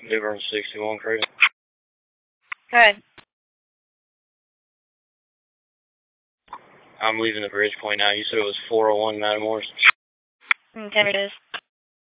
New 61 Craig. Go ahead. I'm leaving the bridge point now. You said it was 401 Matamoros. Okay, it is.